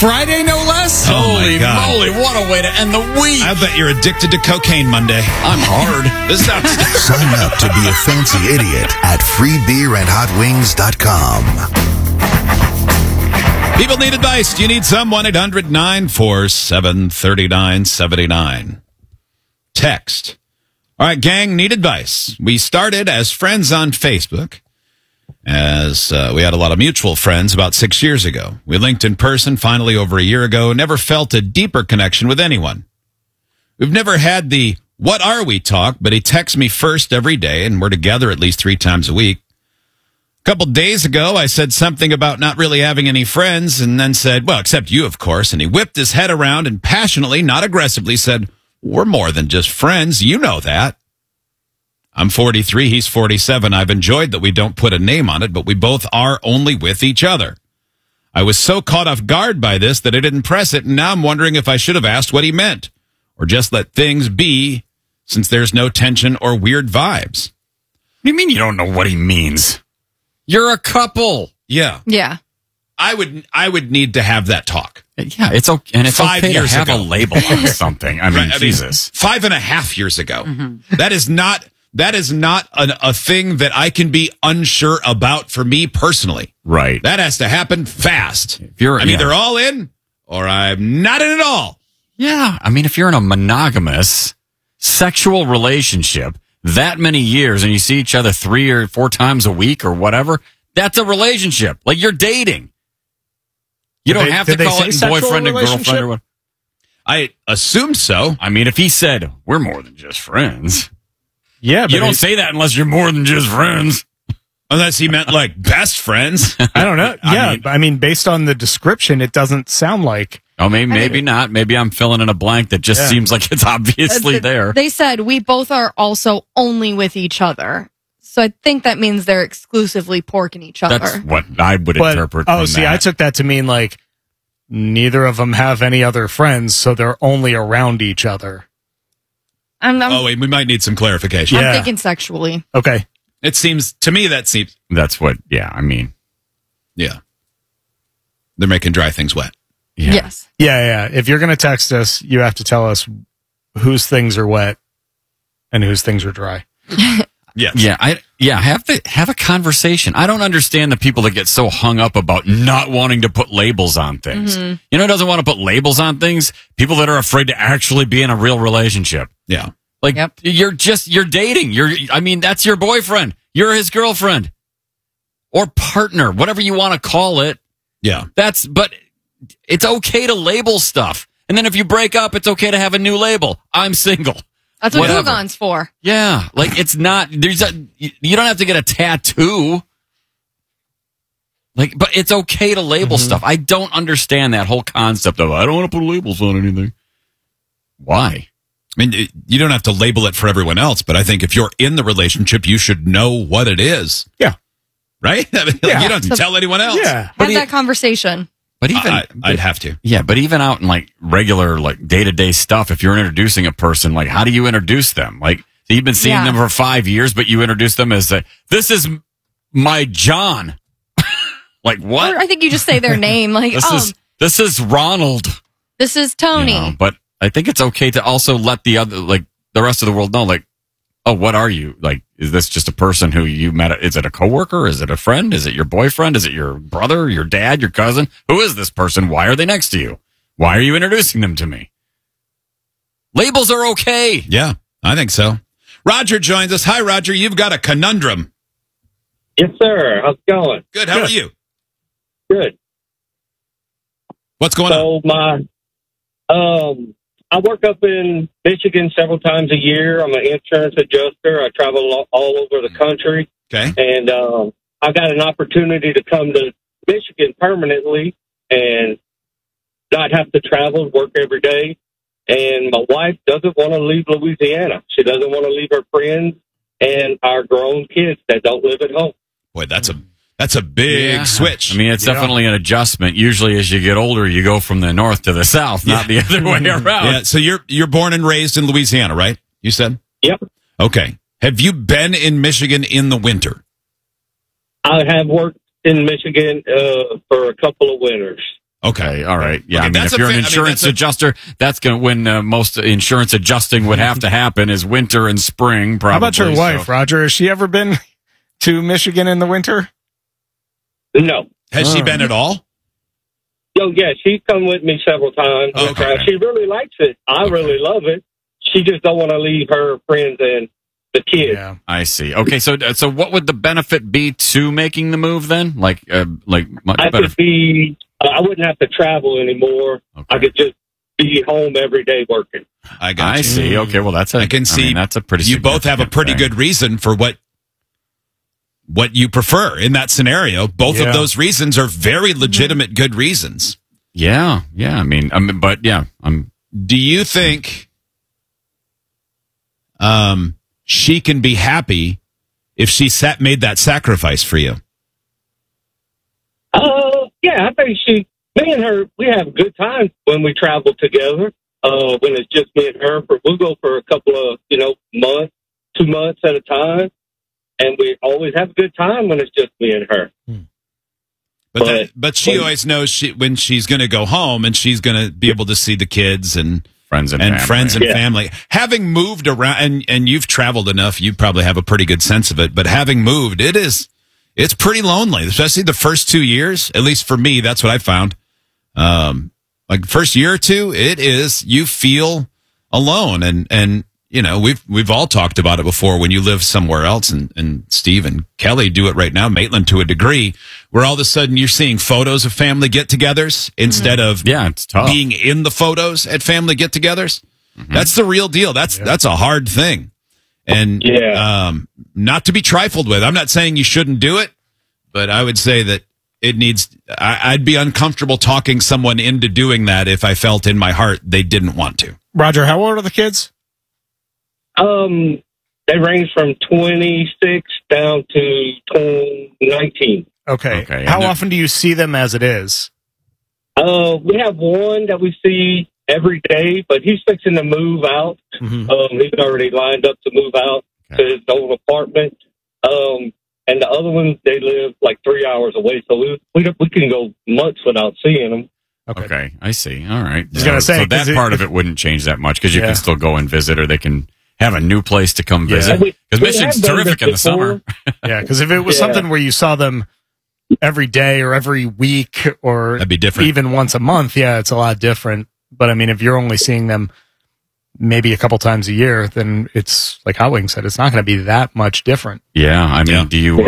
Friday, no less? Holy moly, what a way to end the week. I bet you're addicted to cocaine Monday. I'm hard. This sounds... Sign up to be a fancy idiot at freebeerandhotwings.com. People need advice. Do you need some? 1-800-947-3979. Text. All right, gang, need advice. We started as friends on Facebook, as we had a lot of mutual friends about 6 years ago. We linked in person finally over a year ago, never felt a deeper connection with anyone. We've never had the what are we talk, but he texts me first every day, and we're together at least 3 times a week. A couple days ago, I said something about not really having any friends, and then said, well, except you, of course, and he whipped his head around and passionately, not aggressively, said, we're more than just friends. You know that. I'm 43. He's 47. I've enjoyed that we don't put a name on it, but we both are only with each other. I was so caught off guard by this that I didn't press it, and now I'm wondering if I should have asked what he meant, or just let things be, since there's no tension or weird vibes. What do you mean you don't know what he means? You're a couple. Yeah. Yeah. I would need to have that talk. Yeah, it's okay, and it's 5 okay years to have ago. a label on something. I mean, Right, Jesus. 5.5 years ago. Mm-hmm. That is not a thing that I can be unsure about for me personally. Right. That has to happen fast. I'm either all in or I'm not in at all. Yeah. I mean, if you're in a monogamous sexual relationship that many years and you see each other 3 or 4 times a week or whatever, that's a relationship. Like, you're dating. You don't have to call it boyfriend and girlfriend or what. I assume so. I mean, if he said, we're more than just friends. Yeah, but you don't say that unless you're more than just friends. Unless he meant like best friends. I don't know. Yeah, I mean, based on the description, it doesn't sound like. Oh, maybe not. Maybe I'm filling in a blank that just seems like it's obviously there. They said we both are also only with each other. So I think that means they're exclusively porking each other. That's what I would interpret. Oh, see, I took that to mean like neither of them have any other friends, so they're only around each other. Wait, we might need some clarification. I'm thinking sexually. Okay. It seems, to me, that's what, I mean. Yeah. They're making dry things wet. Yeah. Yes. Yeah. If you're going to text us, you have to tell us whose things are wet and whose things are dry. Yes. Have a conversation. I don't understand the people that get so hung up about not wanting to put labels on things. Mm-hmm. You know who doesn't want to put labels on things? People that are afraid to actually be in a real relationship. Yeah. Like, you're dating. That's your boyfriend. You're his girlfriend. Or partner, whatever you want to call it. Yeah. But it's okay to label stuff. And then if you break up, it's okay to have a new label. I'm single. That's what Hugon's for. Yeah. Like, it's not, you don't have to get a tattoo. Like, but it's okay to label stuff. I don't understand that whole concept of, I don't want to put labels on anything. Why? I mean, you don't have to label it for everyone else, but I think if you're in the relationship, you should know what it is. Yeah. Right? I mean, you don't have to tell anyone else. Yeah. Have that conversation. But even I'd have to. Yeah, but even out in like regular like day-to-day stuff, if you're introducing a person, like how do you introduce them? Like so you've been seeing them for 5 years, but you introduce them as this is my John. Like what? Or I think you just say their name. Like this is Ronald. This is Tony. You know, but I think it's okay to also let the rest of the world know, like, oh, what are you? Like, is this just a person who you met? Is it a coworker? Is it a friend? Is it your boyfriend? Is it your brother, your dad, your cousin? Who is this person? Why are they next to you? Why are you introducing them to me? Labels are okay. Yeah, I think so. Roger joins us. Hi, Roger. You've got a conundrum. Yes, sir. How's it going? Good. How are you? Good. What's going on? I work up in Michigan several times a year. I'm an insurance adjuster. I travel all over the country. Okay. And I got an opportunity to come to Michigan permanently and not have to travel, work every day. And my wife doesn't want to leave Louisiana. She doesn't want to leave her friends and our grown kids that don't live at home. Boy, that's a big switch. I mean, it's definitely an adjustment. Usually as you get older, you go from the north to the south, not the other way around. Yeah, so you're born and raised in Louisiana, right? You said? Yep. Okay. Have you been in Michigan in the winter? I have worked in Michigan for a couple of winters. Okay, all right. Yeah, Okay, I mean, that's if you're a an fa- I mean, insurance that's a- adjuster, that's going to when most insurance adjusting would have to happen is winter and spring. Probably. How about your wife, so. Roger? Has she ever been to Michigan in the winter? No. Has she been at all? Oh, yeah, she's come with me several times. Okay. She really likes it. I really love it. She just don't want to leave her friends and the kids. Yeah. I see. Okay, so what would the benefit be to making the move then? Like much I better. could be. I wouldn't have to travel anymore. Okay. I could just be home every day working. I got I you. see. Okay, well that's I can see. mean, that's a pretty. You both have a significant pretty thing. good reason for what you prefer in that scenario. Both Yeah. of those reasons are very legitimate good reasons. Yeah. I mean, but yeah, Do you think she can be happy if she made that sacrifice for you? Yeah, I think me and her, we have good times when we travel together. When it's just me and her, we'll go for a couple of, months, 2 months at a time. And we always have a good time when it's just me and her. But she always knows when she's going to go home and she's going to be able to see the kids and friends and family. Having moved around, and you've traveled enough, you probably have a pretty good sense of it. But having moved, it's pretty lonely, especially the first 2 years. At least for me, that's what I found. Like first year or two, you feel alone, and we've all talked about it before when you live somewhere else, and Steve and Kelly do it right now, Maitland to a degree, where all of a sudden you're seeing photos of family get-togethers instead of it's tough. being in the photos at family get-togethers. Mm-hmm. That's the real deal. That's a hard thing. And not to be trifled with. I'm not saying you shouldn't do it, but I would say that I'd be uncomfortable talking someone into doing that if I felt in my heart they didn't want to. Roger, how old are the kids? They range from 26 down to 19. Okay. How often do you see them as it is? We have one that we see every day, but he's fixing to move out. Mm-hmm. He's already lined up to move out to his own apartment. And the other ones, they live like 3 hours away, so we can go months without seeing them. Okay, I see. All right. I was gonna say, so that part of it wouldn't change that much because you can still go and visit, or they can have a new place to come visit. Because Michigan's terrific in the summer. Yeah, because if it was something where you saw them every day or every week or that'd be different. Even once a month, it's a lot different. But I mean, if you're only seeing them maybe a couple times a year, then it's like Hot Wing said, it's not going to be that much different. Yeah, I mean, do you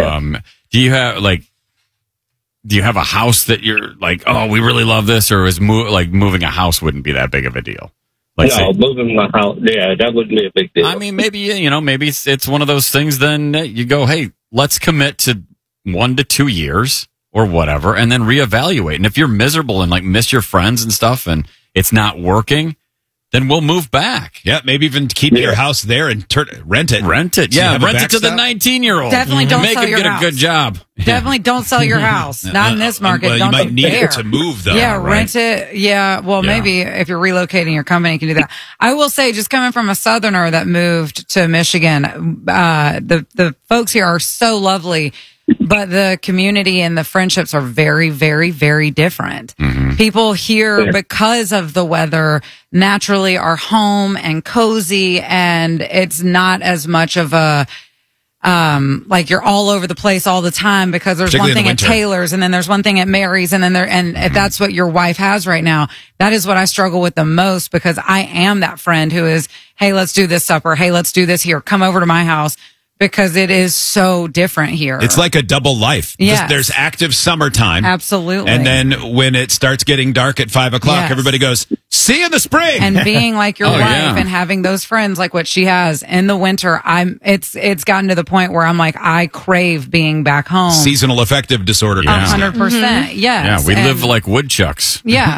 have a house that you're like, oh, we really love this, or is moving a house wouldn't be that big of a deal? Moving my house, that wouldn't be a big deal. I mean, maybe maybe it's one of those things. Then you go, hey, let's commit to 1 to 2 years or whatever, and then reevaluate. And if you're miserable and like miss your friends and stuff, and it's not working, then we'll move back. Yeah, maybe even keep your house there and rent it. Rent it. So yeah, rent it to the 19-year-old. Definitely don't make sell him your get house. a good job. Definitely don't sell your house. Not in this market. Well, you don't might need there. it to move, though. Yeah, right? rent it. Yeah, well, maybe if you're relocating your company, you can do that. I will say, just coming from a Southerner that moved to Michigan, the folks here are so lovely. But the community and the friendships are very, very, very different. Mm-hmm. People here, because of the weather, naturally are home and cozy, and it's not as much of a like you're all over the place all the time, because there's one thing at Taylor's and then there's one thing at Mary's, and then if that's what your wife has right now, that is what I struggle with the most, because I am that friend who is, hey, let's do this supper. Hey, let's do this here. Come over to my house. Because it is so different here. It's like a double life. Yes. There's active summertime. Absolutely. And then when it starts getting dark at 5 o'clock, everybody goes, see you in the spring. And being like your wife and having those friends like what she has in the winter, it's gotten to the point where I'm like, I crave being back home. Seasonal affective disorder. 100%. Yes. Yeah, we live like woodchucks. Yeah.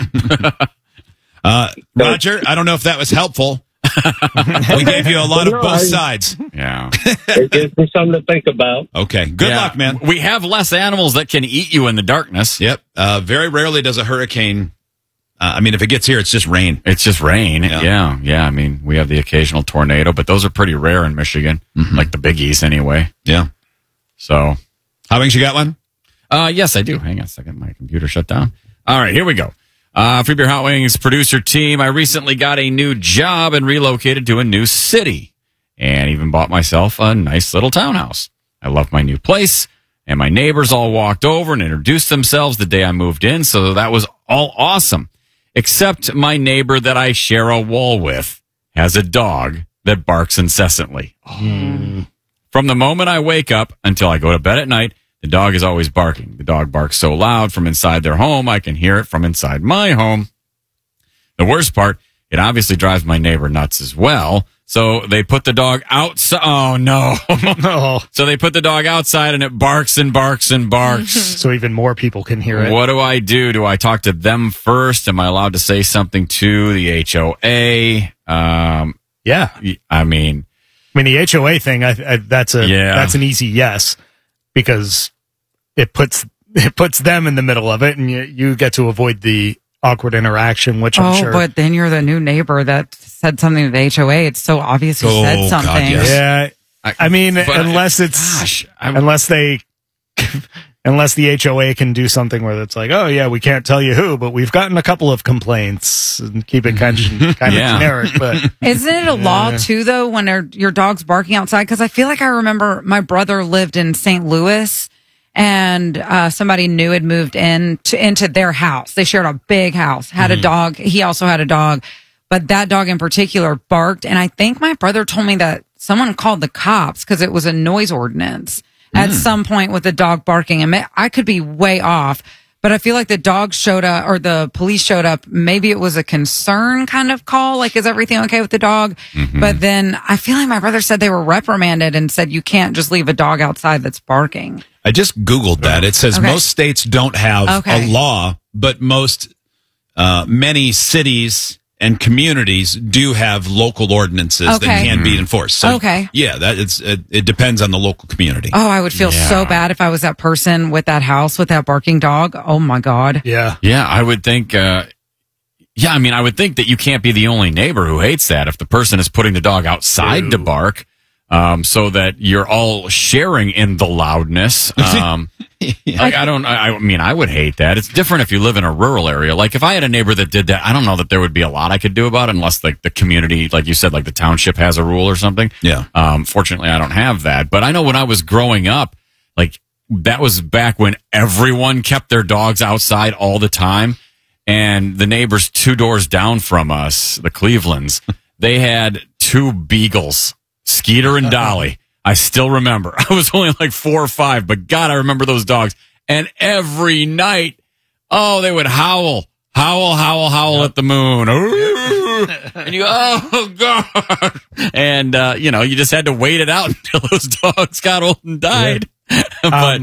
Roger, I don't know if that was helpful. We gave you a lot of both sides. Yeah. It gives me something to think about. Okay. Good luck, man. We have less animals that can eat you in the darkness. Yep. Very rarely does a hurricane. I mean, if it gets here, it's just rain. It's just rain. Yeah. I mean, we have the occasional tornado, but those are pretty rare in Michigan, like the biggies anyway. Yeah. So, How Wings, you got one? Yes, I do. Hang on a second. My computer shut down. All right, here we go. Free Beer Hot Wings producer team. I recently got a new job and relocated to a new city and even bought myself a nice little townhouse. I love my new place, and my neighbors all walked over and introduced themselves the day I moved in, so that was all awesome. Except my neighbor that I share a wall with has a dog that barks incessantly. From the moment I wake up until I go to bed at night, the dog is always barking. The dog barks so loud from inside their home, I can hear it from inside my home. The worst part, it obviously drives my neighbor nuts as well. So they put the dog outside. Oh, no. Oh, So they put the dog outside and it barks and barks and barks. so even more people can hear it. What do I do? Do I talk to them first? Am I allowed to say something to the HOA? Yeah. I mean, the HOA thing, that's an easy yes, because it puts them in the middle of it, and you get to avoid the awkward interaction, which I'm sure. But then you're the new neighbor that said something to the HOA. It's so obvious you said something. God, yes. Yeah. I mean, unless the HOA can do something where it's like, oh yeah, we can't tell you who, but we've gotten a couple of complaints, and keep it kind of generic. But isn't it a law too, though, when your dog's barking outside? Because I feel like I remember my brother lived in St. Louis, and somebody new had moved into their house. They shared a big house, had a dog. He also had a dog, but that dog in particular barked. And I think my brother told me that someone called the cops because it was a noise ordinance at some point with the dog barking. And I could be way off, but I feel like the dog showed up, or the police showed up. Maybe it was a concern kind of call, like, is everything okay with the dog? But then I feel like my brother said they were reprimanded and said you can't just leave a dog outside that's barking. I just Googled that. It says most states don't have a law, but many cities and communities do have local ordinances that can be enforced. So, yeah, it depends on the local community. Oh, I would feel so bad if I was that person with that house with that barking dog. Oh my God. yeah, I would think, I would think that you can't be the only neighbor who hates that if the person is putting the dog outside to bark, so that you're all sharing in the loudness. I would hate that. It's different if you live in a rural area. Like if I had a neighbor that did that, I don't know that there would be a lot I could do about it unless like the community, like you said, like the township has a rule or something. Yeah. Fortunately, I don't have that. But I know when I was growing up, like that was back when everyone kept their dogs outside all the time. And the neighbors 2 doors down from us, the Clevelands, they had 2 beagles, Skeeter and Dolly. I still remember. I was only like 4 or 5, but God, I remember those dogs. And every night, they would howl at the moon. And you go, oh God. And, you just had to wait it out until those dogs got old and died. But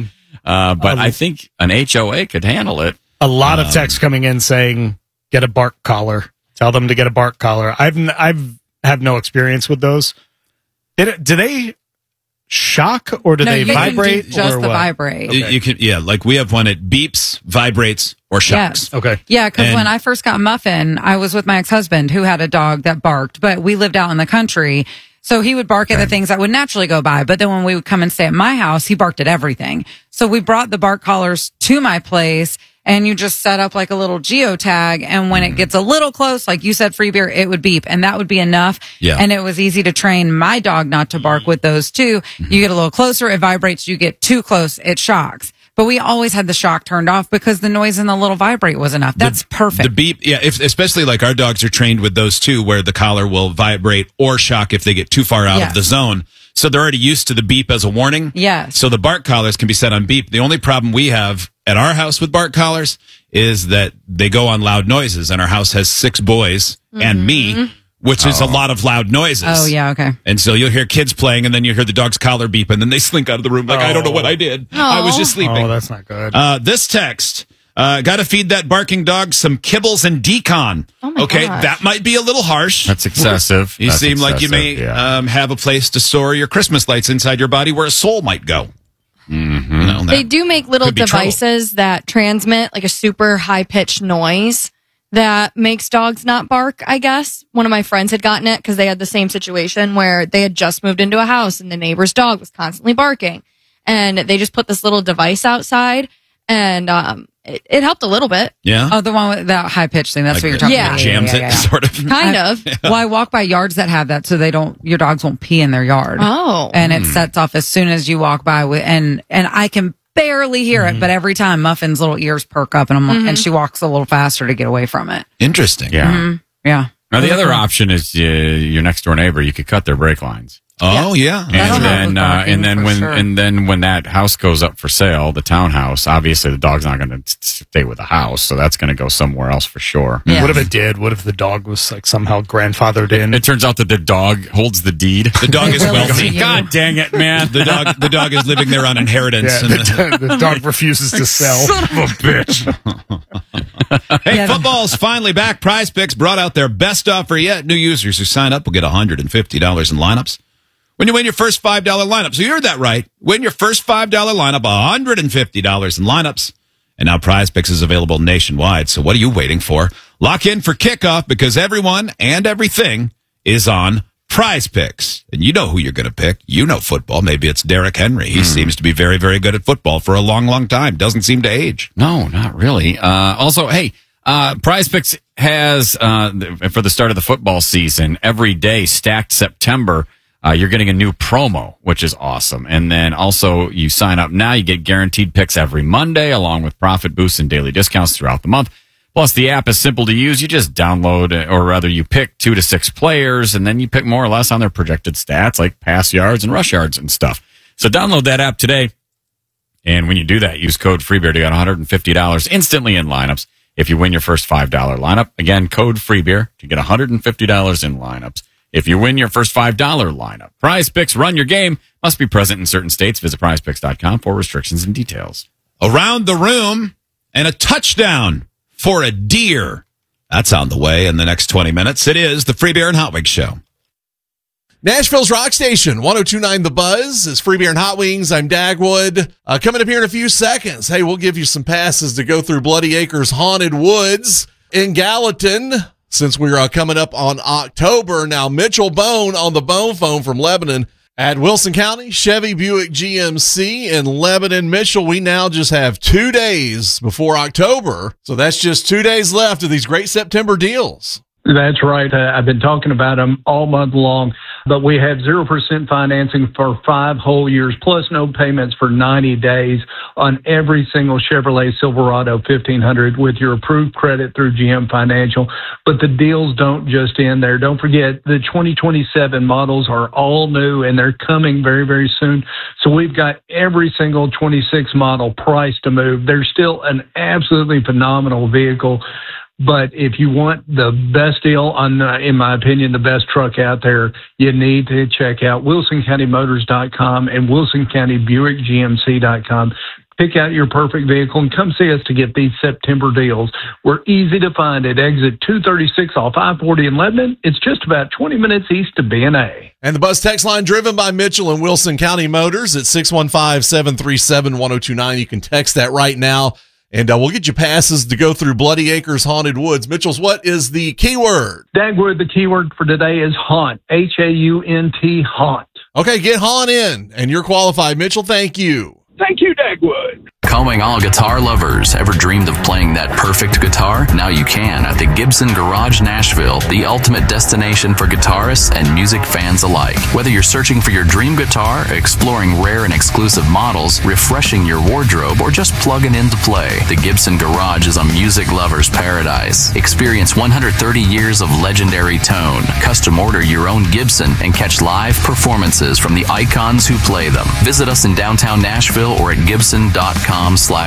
I think an HOA could handle it. A lot of texts coming in saying, get a bark collar. Tell them to get a bark collar. I've had no experience with those. Do they shock or do they vibrate? Just the vibrate. Okay. You can, like we have one. It beeps, vibrates, or shocks. Yes. Okay. Yeah, because when I first got Muffin, I was with my ex-husband who had a dog that barked, but we lived out in the country. So he would bark at the things that would naturally go by. But then when we would come and stay at my house, he barked at everything. So we brought the bark collars to my place, and you just set up like a little geotag. And when it gets a little close, like you said, free beer, it would beep. And that would be enough. Yeah. And it was easy to train my dog not to bark with those too. You get a little closer, it vibrates. You get too close, it shocks. But we always had the shock turned off because the noise in the little vibrate was enough. That's perfect. The beep, especially like our dogs are trained with those too, where the collar will vibrate or shock if they get too far out of the zone. So they're already used to the beep as a warning. Yes. So the bark collars can be set on beep. The only problem we have at our house with bark collars is that they go on loud noises, and our house has 6 boys and me, which is a lot of loud noises. Oh, yeah, okay. And so you'll hear kids playing, and then you hear the dog's collar beep, and then they slink out of the room like, I don't know what I did. I was just sleeping. Oh, that's not good. This text, got to feed that barking dog some kibbles and decon. Oh my okay, gosh. that might be a little harsh. That's excessive. You seem like you may have a place to store your Christmas lights inside your body where a soul might go. Mm-hmm. They do make little could be devices that transmit like a super high pitched noise that makes dogs not bark, I guess. One of my friends had gotten it because they had the same situation where they had just moved into a house and the neighbor's dog was constantly barking. And they just put this little device outside, and it helped a little bit. Yeah. Oh, the one with that high pitched thing. That's what you're talking Yeah. about. Jams it, sort of. Kind of. Well, I walk by yards that have that, so your dogs won't pee in their yard. Oh. And it sets off as soon as you walk by and I can barely hear it, but every time Muffin's little ears perk up and she walks a little faster to get away from it. Interesting. Yeah. Yeah. Now, the other option is your next door neighbor. You could cut their brake lines. Oh, yeah. And then when that house goes up for sale, the townhouse, obviously the dog's not going to stay with the house, so that's going to go somewhere else for sure. What if it did? What if the dog was like somehow grandfathered in? It turns out that the dog holds the deed. The dog is wealthy. God dang it, man! The dog is living there on inheritance. Yeah, the dog refuses to sell. Son of a bitch. Hey, football's finally back. Prize Picks brought out their best offer yet. New users who sign up will get $150 in lineups when you win your first $5 lineup. So you heard that right. Win your first $5 lineup, $150 in lineups. And now Prize Picks is available nationwide. So what are you waiting for? Lock in for kickoff because everyone and everything is on Prize Picks. And you know who you're going to pick. You know football. Maybe it's Derrick Henry. He seems to be very, very good at football for a long, long time. Doesn't seem to age. No, not really. Also, hey, Prize Picks has, for the start of the football season, every day stacked September, you're getting a new promo, which is awesome. And then also you sign up now, you get guaranteed picks every Monday along with profit boosts and daily discounts throughout the month. Plus the app is simple to use. You just download, or rather you pick 2 to 6 players and then you pick more or less on their projected stats like pass yards and rush yards and stuff. So download that app today. And when you do that, use code FREEBEER to get $150 instantly in lineups. If you win your first $5 lineup, again, code FREEBEER to get $150 in lineups. If you win your first $5 lineup, Prize Picks, run your game. Must be present in certain states. Visit prizepicks.com for restrictions and details. Around the room and a touchdown for a deer. That's on the way in the next 20 minutes. It is the Free Beer and Hot Wings Show. Nashville's Rock Station, 102.9 The Buzz is Free Beer and Hot Wings. I'm Dagwood. Coming up here in a few seconds. Hey, we'll give you some passes to go through Bloody Acres Haunted Woods in Gallatin. Since we're coming up on October. Now, Mitchell Bone on the Bone phone from Lebanon at Wilson County, Chevy Buick GMC in Lebanon. Mitchell, we now just have 2 days before October. So that's just 2 days left of these great September deals. That's right. I've been talking about them all month long, but we have 0% financing for 5 whole years, plus no payments for 90 days on every single Chevrolet Silverado 1500 with your approved credit through GM Financial. But the deals don't just end there. Don't forget, the 2027 models are all new and they're coming very, very soon. So we've got every single 26 model priced to move. They're still an absolutely phenomenal vehicle. But if you want the best deal on, in my opinion, the best truck out there, you need to check out WilsonCountyMotors.com and WilsonCountyBuickGMC.com. Pick out your perfect vehicle and come see us to get these September deals. We're easy to find at exit 236 off I-40 in Lebanon. It's just about 20 minutes east of B&A. And the Buzz text line driven by Mitchell and Wilson County Motors at 615-737-1029. You can text that right now. And we'll get you passes to go through Bloody Acres Haunted Woods. Mitchell's, what is the keyword? Dagwood, the keyword for today is haunt. H-A-U-N-T, haunt. Okay, get haunt in. And you're qualified. Mitchell, thank you. Thank you, Dagwood. Calling all guitar lovers. Ever dreamed of playing that perfect guitar? Now you can at the Gibson Garage Nashville, the ultimate destination for guitarists and music fans alike. Whether you're searching for your dream guitar, exploring rare and exclusive models, refreshing your wardrobe, or just plugging in to play, the Gibson Garage is a music lover's paradise. Experience 130 years of legendary tone. Custom order your own Gibson and catch live performances from the icons who play them. Visit us in downtown Nashville or at gibson.com/garage.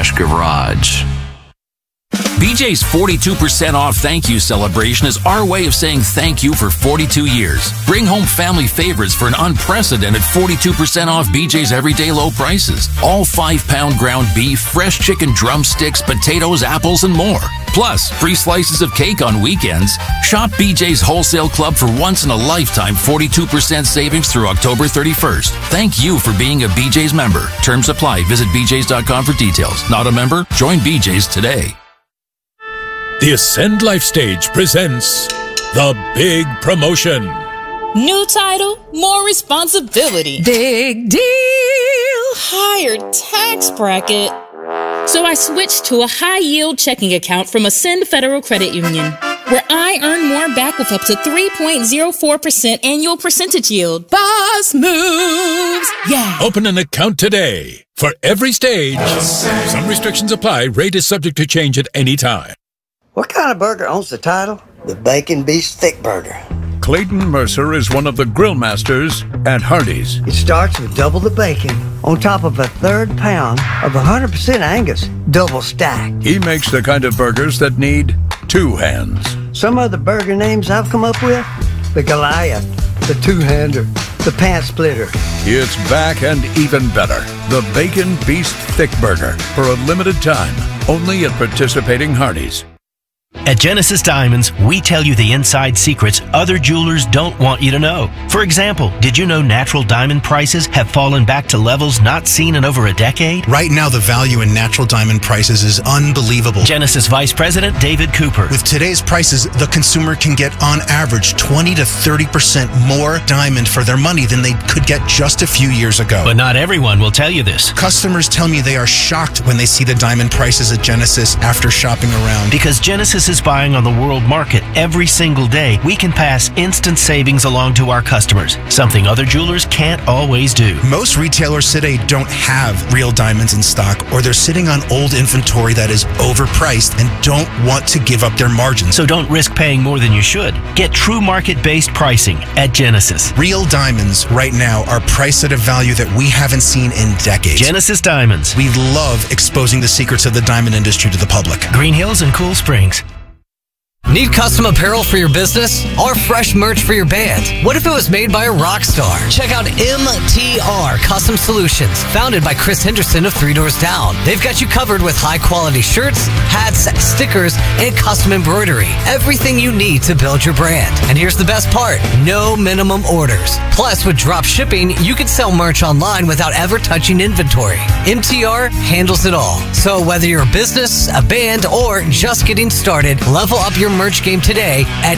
BJ's 42% off thank you celebration is our way of saying thank you for 42 years. Bring home family favorites for an unprecedented 42% off BJ's everyday low prices. All 5-pound ground beef, fresh chicken drumsticks, potatoes, apples, and more. Plus, free slices of cake on weekends. Shop BJ's Wholesale Club for once-in-a-lifetime 42% savings through October 31st. Thank you for being a BJ's member. Terms apply. Visit bjs.com for details. Not a member? Join BJ's today. The Ascend Life Stage presents The Big Promotion. New title, more responsibility. Big deal. Higher tax bracket. So I switched to a high-yield checking account from Ascend Federal Credit Union, where I earn more back with up to 3.04% annual percentage yield. Boss moves! Yeah. Open an account today. For every stage, some restrictions apply. Rate is subject to change at any time. What kind of burger owns the title? The Bacon Beast Thick Burger. Clayton Mercer is one of the grill masters at Hardee's. It starts with double the bacon on top of a third pound of 100% Angus, double stacked. He makes the kind of burgers that need two hands. Some of the burger names I've come up with: the Goliath, the Two-Hander, the Pant Splitter. It's back and even better. The Bacon Beast Thick Burger for a limited time, only at participating Hardee's. At Genesis Diamonds, we tell you the inside secrets other jewelers don't want you to know. For example, did you know natural diamond prices have fallen back to levels not seen in over a decade? Right now, the value in natural diamond prices is unbelievable. Genesis Vice President David Cooper. With today's prices, the consumer can get on average 20 to 30% more diamond for their money than they could get just a few years ago. But not everyone will tell you this. Customers tell me they are shocked when they see the diamond prices at Genesis after shopping around. Because Genesis is buying on the world market every single day, we can pass instant savings along to our customers, something other jewelers can't always do. Most retailers today don't have real diamonds in stock, or they're sitting on old inventory that is overpriced and don't want to give up their margins. So don't risk paying more than you should. Get true market-based pricing at Genesis. Real diamonds right now are priced at a value that we haven't seen in decades. Genesis Diamonds. We love exposing the secrets of the diamond industry to the public. Green Hills and Cool Springs. Need custom apparel for your business or fresh merch for your band? What if it was made by a rock star? Check out MTR Custom Solutions, founded by Chris Henderson of Three Doors Down. They've got you covered with high-quality shirts, hats, stickers, and custom embroidery. Everything you need to build your brand. And here's the best part: no minimum orders. Plus, with drop shipping, you can sell merch online without ever touching inventory. MTR handles it all. So whether you're a business, a band, or just getting started, level up your merch game today at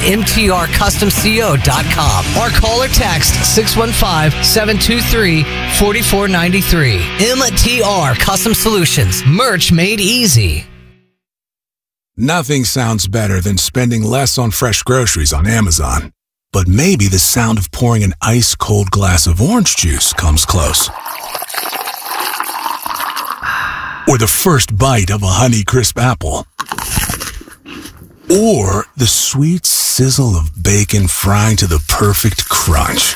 mtrcustomco.com or call or text 615-723-4493. MTR Custom Solutions. Merch made easy. Nothing sounds better than spending less on fresh groceries on Amazon. But maybe the sound of pouring an ice-cold glass of orange juice comes close. Or the first bite of a Honeycrisp apple. Or the sweet sizzle of bacon frying to the perfect crunch.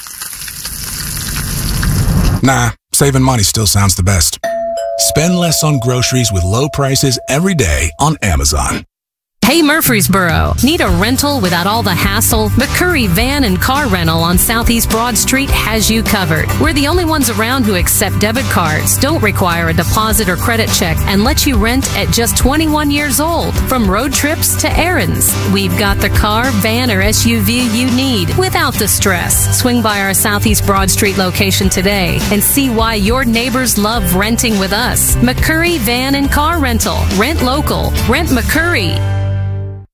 Nah, saving money still sounds the best. Spend less on groceries with low prices every day on Amazon. Hey Murfreesboro, need a rental without all the hassle? McCurry Van and Car Rental on Southeast Broad Street has you covered. We're the only ones around who accept debit cards, don't require a deposit or credit check, and let you rent at just 21 years old. From road trips to errands, we've got the car, van, or SUV you need without the stress. Swing by our Southeast Broad Street location today and see why your neighbors love renting with us. McCurry Van and Car Rental. Rent local. Rent McCurry.